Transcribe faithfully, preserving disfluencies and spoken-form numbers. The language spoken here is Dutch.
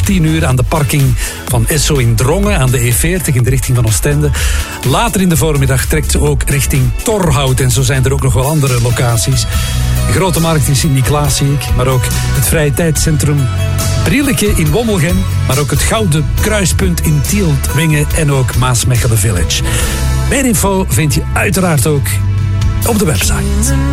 tien uur aan de parking van Esso in Drongen aan de E veertig in de richting van Oostende. Later in de voormiddag trekt ze ook richting Torhout en zo zijn er ook nog wel andere locaties. De Grote Markt in Sint-Niklaas zie ik, maar ook het Vrije Tijdscentrum Brilleke in Wommelgem, maar ook het Gouden Kruispunt in Tielt-Wengen en ook Maasmechelen Village. Meer info vind je uiteraard ook op de website.